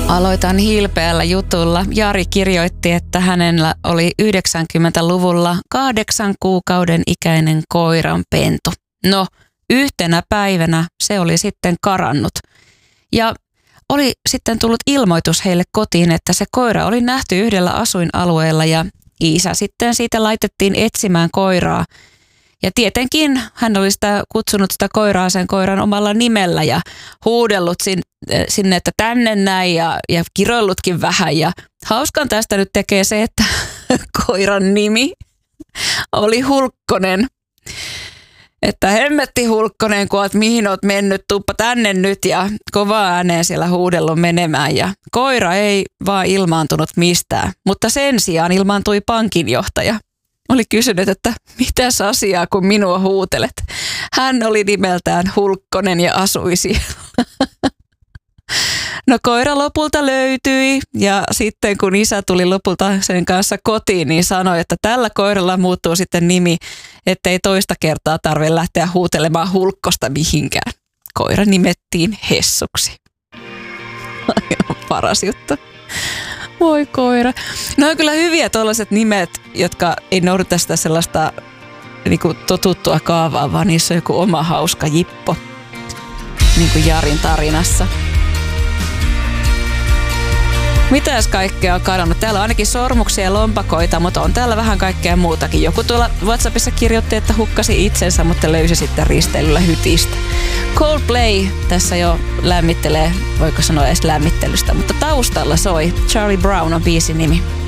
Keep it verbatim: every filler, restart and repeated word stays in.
Aloitan hilpeällä jutulla. Jari kirjoitti, että hänellä oli yhdeksänkymmentäluvulla kahdeksan kuukauden ikäinen koiranpentu. No, yhtenä päivänä se oli sitten karannut. Ja oli sitten tullut ilmoitus heille kotiin, että se koira oli nähty yhdellä asuinalueella ja isä sitten siitä laitettiin etsimään koiraa. Ja tietenkin hän oli sitä kutsunut sitä koiraa sen koiran omalla nimellä ja huudellut sinne, että tänne näin ja, ja kiroillutkin vähän. Ja hauskan tästä nyt tekee se, että koiran nimi oli Hulkkonen. Että hemmetti Hulkkonen, kun oot mihin oot mennyt, tuppa tänne nyt ja kovaa ääneen siellä huudellut menemään. Ja koira ei vaan ilmaantunut mistään, mutta sen sijaan ilmaantui pankinjohtaja. Oli kysynyt, että mitäs asiaa, kun minua huutelet. Hän oli nimeltään Hulkkonen ja asui siellä. No koira lopulta löytyi ja sitten kun isä tuli lopulta sen kanssa kotiin, niin sanoi, että tällä koiralla muuttuu sitten nimi, ettei toista kertaa tarvitse lähteä huutelemaan Hulkkosta mihinkään. Koira nimettiin Hessuksi. Aivan paras juttu. Voi koira. No on kyllä hyviä tuollaiset nimet, jotka ei noudata sitä sellaista niin kuin totuttua kaavaa, vaan niissä on joku oma hauska jippo, niin kuin Jarin tarinassa. Mitäs kaikkea on kadonnut? Täällä on ainakin sormuksia ja lompakoita, mutta on täällä vähän kaikkea muutakin. Joku tuolla WhatsAppissa kirjoitti, että hukkasi itsensä, mutta löysi sitten risteilyllä hytistä. Coldplay tässä jo lämmittelee, voiko sanoa edes lämmittelystä, mutta taustalla soi. Charlie Brown on biisin nimi.